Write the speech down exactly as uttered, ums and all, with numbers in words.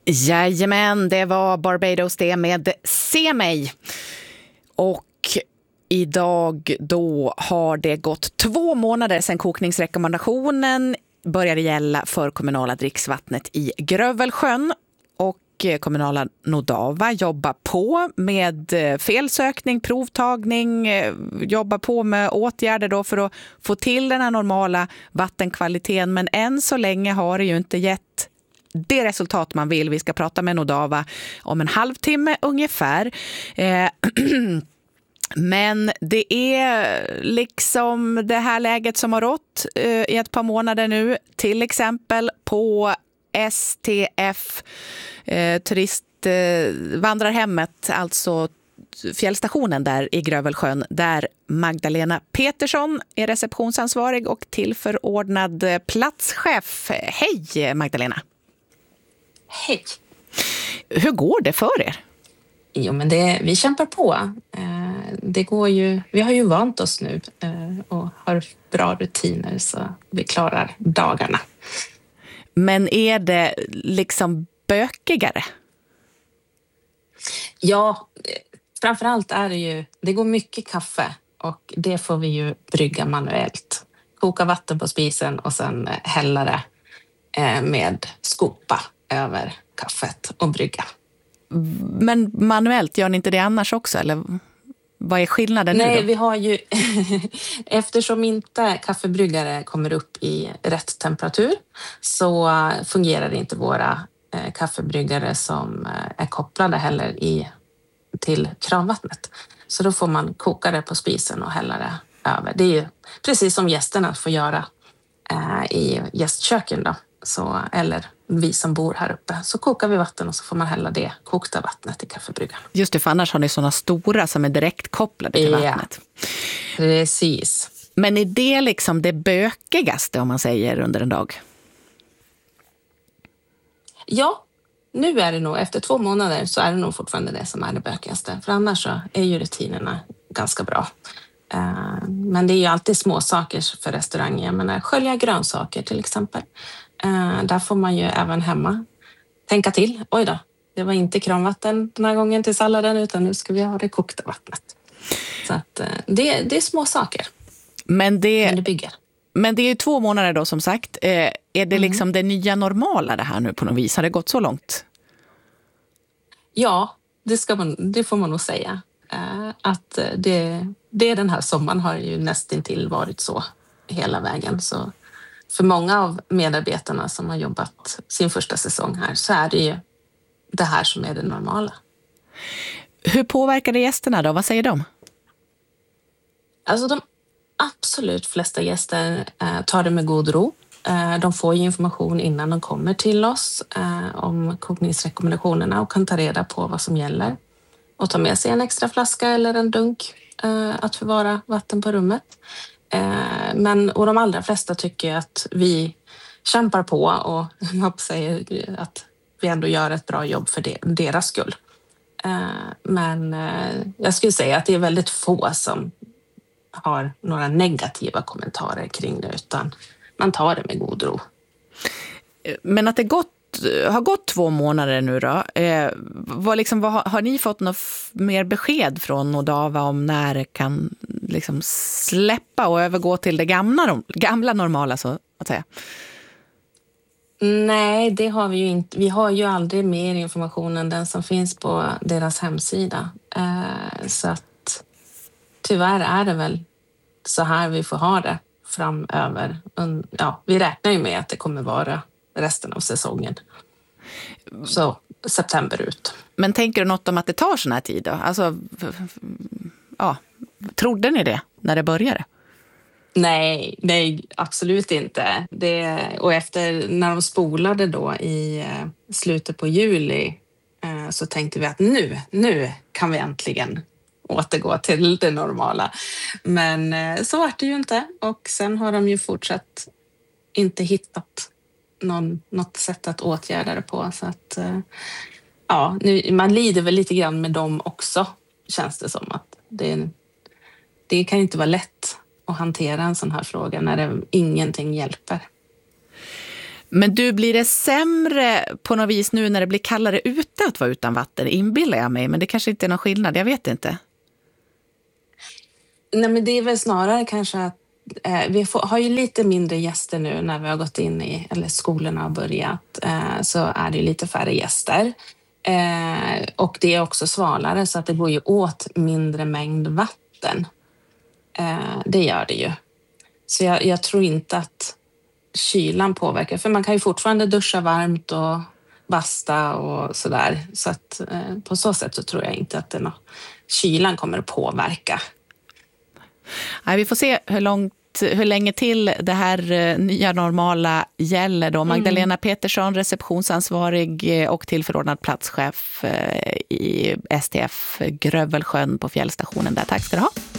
Jajamän, det var Barbados det med Se mig. Och idag då har det gått två månader sedan kokningsrekommendationen började gälla för kommunala dricksvattnet i Grövelsjön. Och kommunala Nordava jobbar på med felsökning, provtagning, jobbar på med åtgärder då för att få till den här normala vattenkvaliteten. Men än så länge har det ju inte gett det resultat man vill. Vi ska prata med Nordava om en halvtimme ungefär. Eh, men det är liksom det här läget som har rått eh, i ett par månader nu. Till exempel på S T F eh, turistvandrarhemmet, eh, alltså fjällstationen där i Grövelsjön, där Magdalena Petersson är receptionsansvarig och tillförordnad platschef. Hej Magdalena! Hej! Hur går det för er? Jo, men det, vi kämpar på. Det går ju, vi har ju vant oss nu och har bra rutiner så vi klarar dagarna. Men är det liksom bökigare? Ja, framförallt är det ju, det går mycket kaffe och det får vi ju brygga manuellt. Koka vatten på spisen och sen hälla det med skopa över kaffet och brygga. Men manuellt, gör ni inte det annars också? Eller vad är skillnaden nu då? Nej, vi har ju, eftersom inte kaffebryggare kommer upp i rätt temperatur så fungerar inte våra kaffebryggare som är kopplade heller i, till kranvattnet. Så då får man koka det på spisen och hälla det över. Det är ju precis som gästerna får göra i gästköken då. Så, eller vi som bor här uppe, så kokar vi vatten och så får man hälla det kokta vattnet i kaffebryggaren. Just det, för annars har ni sådana stora som är direkt kopplade till ja, vattnet. Precis. Men är det liksom det bökigaste om man säger under en dag? Ja, nu är det nog, efter två månader så är det nog fortfarande det som är det bökigaste. För annars så är ju rutinerna ganska bra. Men det är ju alltid små saker för restauranger. Jag menar, skölja grönsaker till exempel. Uh, där får man ju även hemma tänka till. Oj då, det var inte kranvatten den här gången till salladen utan nu ska vi ha det kokta vattnet. Så att uh, det, det är små saker. Men det, Men det bygger. Men det är ju två månader då som sagt. Uh, är det mm. liksom det nya normala det här nu på något vis? Har det gått så långt? Ja, det, ska man, det får man nog säga. Uh, att det, det den här sommaren har ju nästintill varit så hela vägen. Så för många av medarbetarna som har jobbat sin första säsong här så är det ju det här som är det normala. Hur påverkar det gästerna då? Vad säger de? Alltså de absolut flesta gäster eh, tar det med god ro. Eh, de får ju information innan de kommer till oss eh, om kokningsrekommendationerna och kan ta reda på vad som gäller. Och ta med sig en extra flaska eller en dunk eh, att förvara vatten på rummet. Men, och de allra flesta tycker att vi kämpar på och jag säger att vi ändå gör ett bra jobb för det, deras skull. Men jag skulle säga att det är väldigt få som har några negativa kommentarer kring det utan man tar det med god ro. Men att det gått, har gått två månader nu då, eh, vad liksom, vad, har ni fått något f- mer besked från Nordava om när det kan liksom släppa och övergå till det gamla, gamla normala så att säga? Nej, det har vi ju inte. Vi har ju aldrig mer information än den som finns på deras hemsida. Eh, så att tyvärr är det väl så här vi får ha det framöver. Ja, vi räknar ju med att det kommer vara resten av säsongen. Så september ut. Men tänker du något om att det tar sån här tid då? Alltså, ja, trodde ni det när det började? Nej, nej, absolut inte. Det, och efter när de spolade då i slutet på juli så tänkte vi att nu, nu kan vi äntligen återgå till det normala. Men så var det ju inte och sen har de ju fortsatt inte hittat någon, något sätt att åtgärda det på. Så att, ja, nu, man lider väl lite grann med dem också, känns det som. Att det, det kan inte vara lätt att hantera en sån här fråga när det, ingenting hjälper. Men du, blir det sämre på något vis nu när det blir kallare ute att vara utan vatten? Inbillar jag mig, men det kanske inte är någon skillnad, jag vet inte. Nej, men det är väl snarare kanske att eh, vi får, har ju lite mindre gäster nu när vi har gått in i, eller skolorna har börjat, eh, så är det lite färre gäster. Eh, och det är också svalare så att det går ju åt mindre mängd vatten. Eh, det gör det ju. Så jag, jag tror inte att kylan påverkar. För man kan ju fortfarande duscha varmt och basta och sådär. Så att eh, på så sätt så tror jag inte att det nå, kylan kommer att påverka. Nej, vi får se hur långt hur länge till det här nya normala gäller då. Magdalena mm. Petersson, receptionsansvarig och tillförordnad platschef i S T F Grövelsjön på fjällstationen där. Tack ska du ha.